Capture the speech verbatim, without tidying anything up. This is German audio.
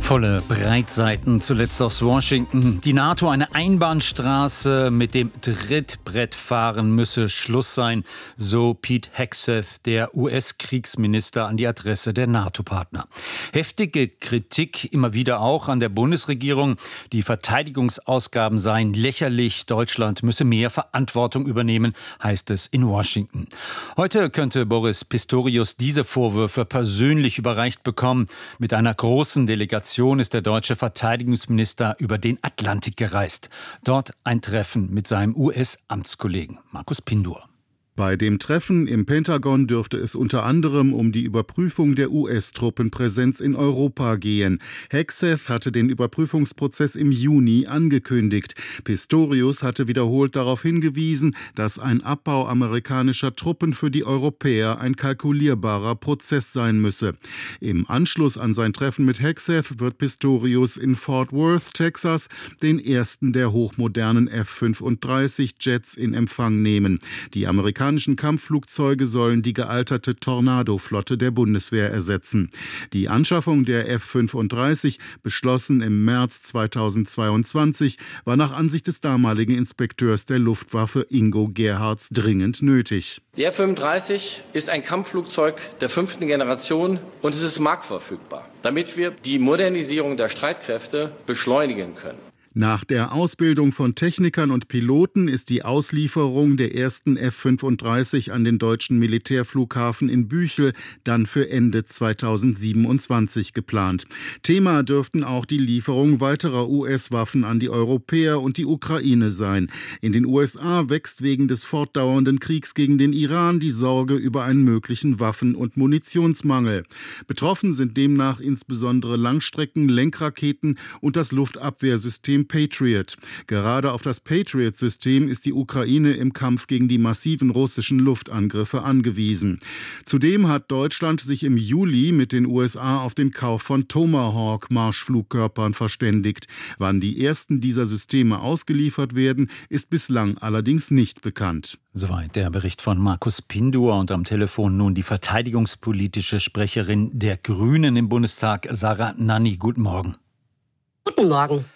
Volle Breitseiten, zuletzt aus Washington. Die NATO eine Einbahnstraße mit dem Trittbrettfahren müsse Schluss sein, so Pete Hegseth, der U S-Kriegsminister, an die Adresse der NATO-Partner. Heftige Kritik immer wieder auch an der Bundesregierung. Die Verteidigungsausgaben seien lächerlich. Deutschland müsse mehr Verantwortung übernehmen, heißt es in Washington. Heute könnte Boris Pistorius diese Vorwürfe persönlich überreicht bekommen. Mit einer großen Delegation ist der deutsche Verteidigungsminister über den Atlantik gereist. Dort ein Treffen mit seinem U S-Amtskollegen Markus Pindur. Bei dem Treffen im Pentagon dürfte es unter anderem um die Überprüfung der U S-Truppenpräsenz in Europa gehen. Hegseth hatte den Überprüfungsprozess im Juni angekündigt. Pistorius hatte wiederholt darauf hingewiesen, dass ein Abbau amerikanischer Truppen für die Europäer ein kalkulierbarer Prozess sein müsse. Im Anschluss an sein Treffen mit Hegseth wird Pistorius in Fort Worth, Texas, den ersten der hochmodernen F fünfunddreißig Jets in Empfang nehmen. Die Amerikaner Die amerikanischen Kampfflugzeuge sollen die gealterte Tornado-Flotte der Bundeswehr ersetzen. Die Anschaffung der F fünfunddreißig, beschlossen im März zweitausendzweiundzwanzig, war nach Ansicht des damaligen Inspekteurs der Luftwaffe Ingo Gerhards dringend nötig. Die F fünfunddreißig ist ein Kampfflugzeug der fünften Generation und es ist marktverfügbar, damit wir die Modernisierung der Streitkräfte beschleunigen können. Nach der Ausbildung von Technikern und Piloten ist die Auslieferung der ersten F fünfunddreißig an den deutschen Militärflughafen in Büchel dann für Ende zweitausendsiebenundzwanzig geplant. Thema dürften auch die Lieferung weiterer U S-Waffen an die Europäer und die Ukraine sein. In den U S A wächst wegen des fortdauernden Kriegs gegen den Iran die Sorge über einen möglichen Waffen- und Munitionsmangel. Betroffen sind demnach insbesondere Langstrecken-Lenkraketen und das Luftabwehrsystem Patriot. Gerade auf das Patriot-System ist die Ukraine im Kampf gegen die massiven russischen Luftangriffe angewiesen. Zudem hat Deutschland sich im Juli mit den U S A auf den Kauf von Tomahawk-Marschflugkörpern verständigt. Wann die ersten dieser Systeme ausgeliefert werden, ist bislang allerdings nicht bekannt. Soweit der Bericht von Markus Pindur. Und am Telefon nun die verteidigungspolitische Sprecherin der Grünen im Bundestag, Sarah Nanni. Guten Morgen. Guten Morgen.